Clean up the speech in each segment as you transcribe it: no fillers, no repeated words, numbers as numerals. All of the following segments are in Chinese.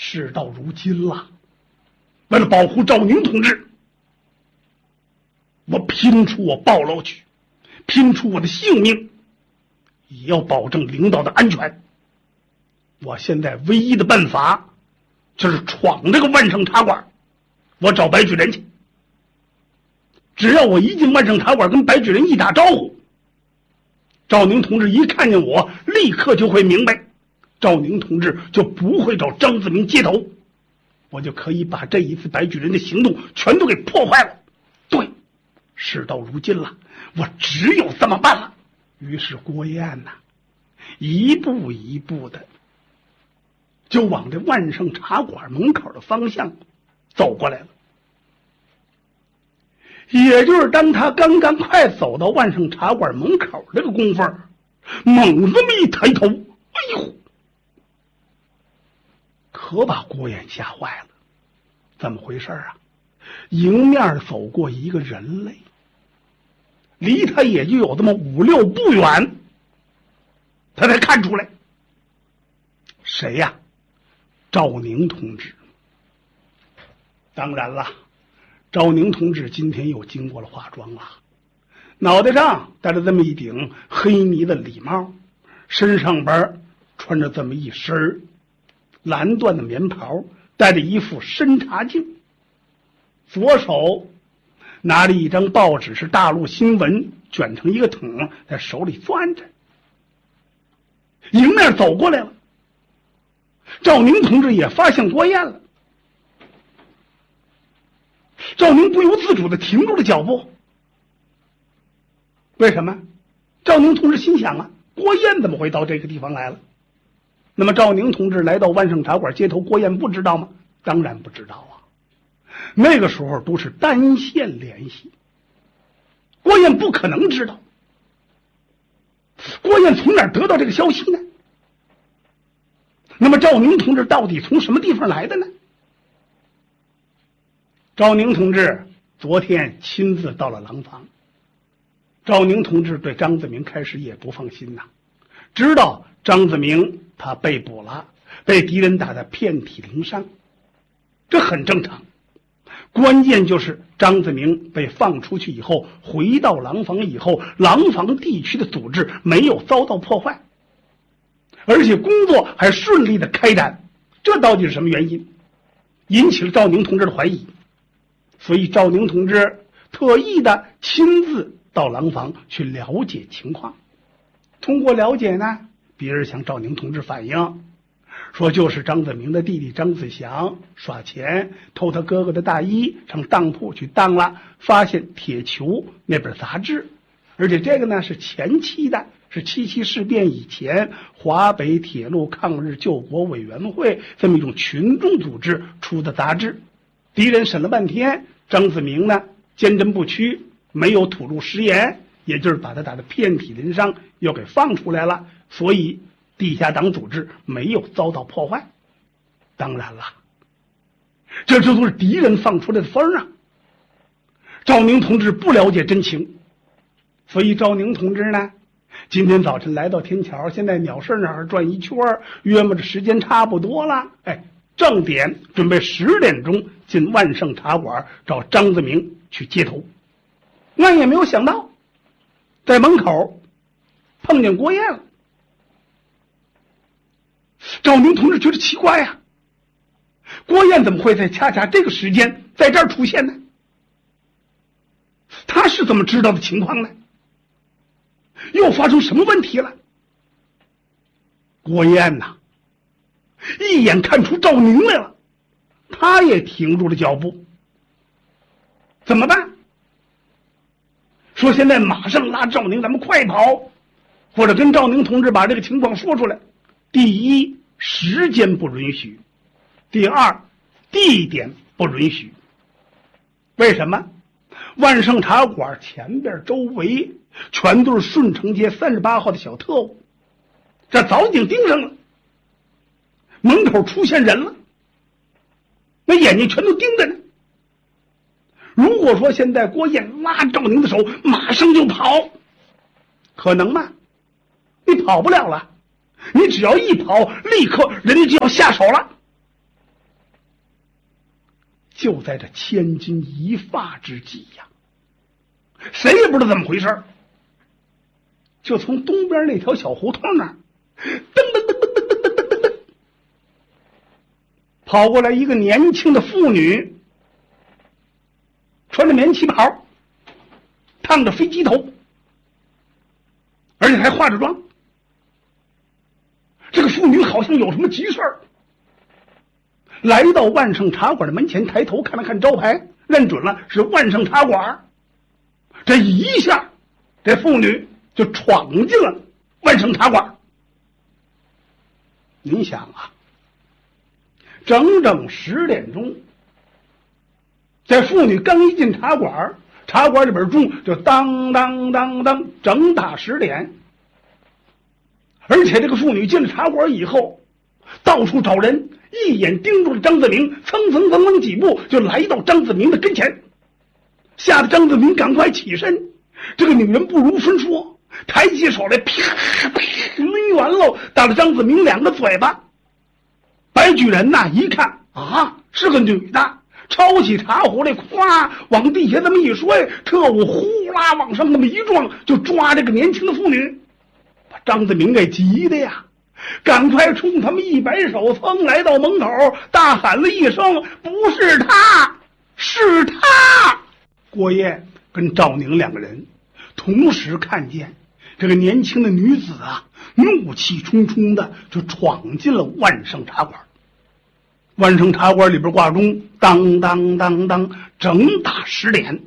事到如今了，为了保护赵宁同志，我拼出我暴露去，拼出我的性命，也要保证领导的安全。我现在唯一的办法就是闯这个万盛茶馆，我找白举人去。只要我一进万盛茶馆跟白举人一打招呼，赵宁同志一看见我，立刻就会明白，赵宁同志就不会找张自明接头，我就可以把这一次白举人的行动全都给破坏了。对，事到如今了，我只有这么办了。于是郭燕呐，一步一步的就往这万盛茶馆门口的方向走过来了。也就是当他刚刚快走到万盛茶馆门口这个功夫，猛这么一抬头，哎呦，可把郭燕吓坏了。怎么回事啊？迎面走过一个人类，离他也就有这么5、6步远，他才看出来，谁呀？赵宁同志。当然了，赵宁同志今天又经过了化妆了，脑袋上戴着这么一顶黑呢的礼帽，身上边穿着这么一身蓝缎的棉袍，戴着一副深茶镜，左手拿着一张报纸，是大陆新闻，卷成一个桶，在手里攥着。迎面走过来了，赵宁同志也发现郭燕了。赵宁不由自主地停住了脚步。为什么？赵宁同志心想啊，郭燕怎么会到这个地方来了？那么赵宁同志来到万盛茶馆接头，郭燕不知道吗？当然不知道啊。那个时候都是单线联系，郭燕不可能知道。郭燕从哪儿得到这个消息呢？那么赵宁同志到底从什么地方来的呢？赵宁同志昨天亲自到了廊坊。赵宁同志对张自明开始也不放心呐，知道张自明他被捕了，被敌人打得遍体鳞伤，这很正常。关键就是张自明被放出去以后，回到廊坊以后，廊坊地区的组织没有遭到破坏，而且工作还顺利的开展，这到底是什么原因？引起了赵宁同志的怀疑。所以赵宁同志特意的亲自到廊坊去了解情况。通过了解呢，别人向赵宁同志反映说，就是张自明的弟弟张子祥耍钱偷他哥哥的大衣，上当铺去当了，发现铁球那本杂志，而且这个呢是前期的，是七七事变以前华北铁路抗日救国委员会这么一种群众组织出的杂志。敌人审了半天，张自明呢坚贞不屈，没有吐露实言，也就是把他打得遍体鳞伤，又给放出来了，所以地下党组织没有遭到破坏。当然了，这都是敌人放出来的风啊。赵宁同志不了解真情，所以赵宁同志呢今天早晨来到天桥，现在鸟市那儿转一圈，约摸着时间差不多了，正点准备10点钟进万盛茶馆找张自明去接头。那也没有想到在门口碰见郭燕了。赵宁同志觉得奇怪呀，郭燕怎么会在恰恰这个时间在这儿出现呢？他是怎么知道的情况呢？又发生什么问题了？郭燕呐，一眼看出赵宁来了，他也停住了脚步。怎么办？说现在马上拉赵宁，咱们快跑，或者跟赵宁同志把这个情况说出来。第一，时间不允许；第二，地点不允许。为什么？万盛茶馆前边周围全都是顺城街38号的小特务，这早已经盯上了，门口出现人了，那眼睛全都盯着呢。如果说现在郭燕拉赵宁的手马上就跑，可能吗？你跑不了了，你只要一跑，立刻人家就要下手了。 就在这千钧一发之际呀，谁也不知道怎么回事，就从东边那条小胡同那儿，噔噔噔噔噔噔噔噔噔，跑过来一个年轻的妇女，穿着棉旗袍，烫着飞机头，而且还化着妆。这个妇女好像有什么急事儿，来到万盛茶馆的门前，抬头看了看招牌，认准了是万盛茶馆。这一下，这妇女就闯进了万盛茶馆。您想啊，整整10点钟，这妇女刚一进茶馆，茶馆里边钟就当当当当，整打10点。而且这个妇女进了茶馆以后，到处找人，一眼盯住了张子明，蹭蹭蹭蹭几步就来到张子明的跟前，吓得张子明赶快起身。这个女人不如分说，抬起手来，啪啪抡完喽，打了张子明2个嘴巴。白举人呐，一看啊，是个女的，抄起茶壶来，咵往地下这么一摔，特务呼啦往上那么一撞，就抓这个年轻的妇女。把张子明给急的呀，赶快冲他们一摆手，噌来到门口，大喊了一声：“不是他，是他！”郭燕跟赵宁2个人同时看见这个年轻的女子啊，怒气冲冲的就闯进了万盛茶馆。万盛茶馆里边挂钟，当当当当，整打10点。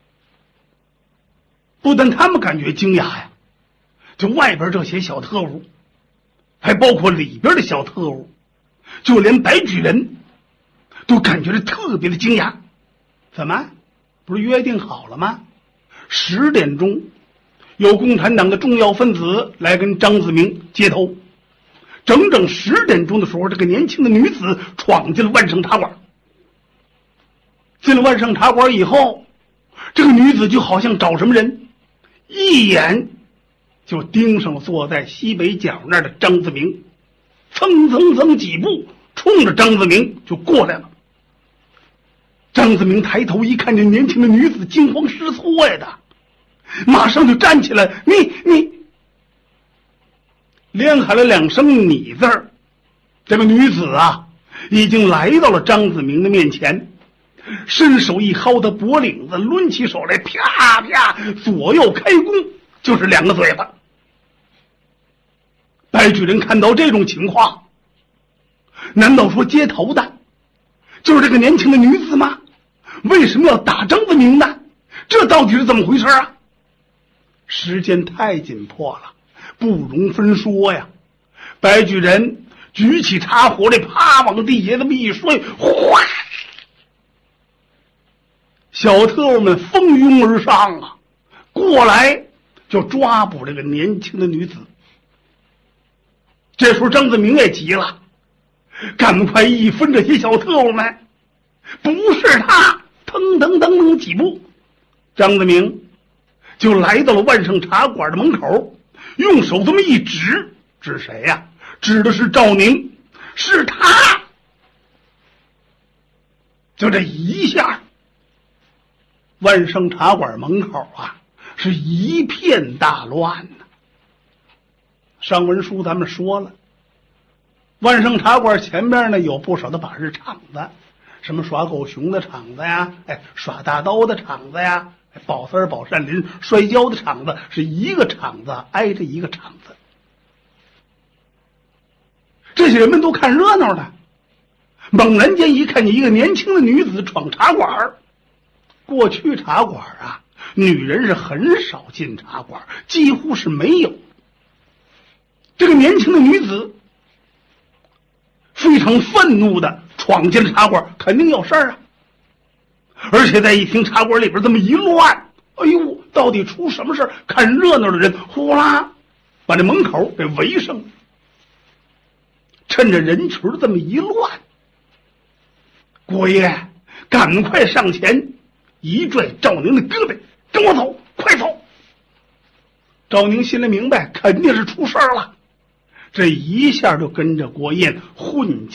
不但他们感觉惊讶呀，就外边这些小特务，还包括里边的小特务，就连白举人都感觉到特别的惊讶。怎么不是约定好了吗？10点钟有共产党的重要分子来跟张子明接头。整整10点钟的时候，这个年轻的女子闯进了万盛茶馆。进了万盛茶馆以后，这个女子就好像找什么人，一眼就盯上了坐在西北角那儿的张子明，蹭蹭蹭几步冲着张子明就过来了。张子明抬头一看，这年轻的女子惊慌失措呀的，马上就站起来，你连喊了2声你字儿。这个女子啊，已经来到了张子明的面前，伸手一薅他脖领子，抡起手来，啪啪左右开弓，就是2个嘴巴。白举人看到这种情况，难道说接头的就是这个年轻的女子吗？为什么要打张子明呢？这到底是怎么回事啊？时间太紧迫了，不容分说呀。白举人举起茶壶来，啪往地下这么一摔，哗，小特务们蜂拥而上啊，过来就抓捕这个年轻的女子。这时候张子明也急了，赶快一分这些小特务们，不是他，腾腾腾腾几步，张子明就来到了万盛茶馆的门口，用手这么一指，指谁呀？指的是赵宁，是他。就这一下，万盛茶馆门口啊，是一片大乱呐。上文书咱们说了，万盛茶馆前面呢有不少的把式场子，什么耍狗熊的场子呀，耍大刀的场子呀，宝三宝善林摔跤的场子，是一个场子挨着一个场子。这些人们都看热闹的，猛然间一看见一个年轻的女子闯茶馆。过去茶馆啊，女人是很少进茶馆，几乎是没有。这个年轻的女子非常愤怒的闯进了茶馆，肯定有事儿啊。而且在一听茶馆里边这么一乱，哎呦，到底出什么事儿？看热闹的人呼啦把这门口给围上了。趁着人群这么一乱，郭爷赶快上前一拽赵宁的胳膊，跟我走，快走！赵宁心里明白，肯定是出事儿了，这一下就跟着郭燕混进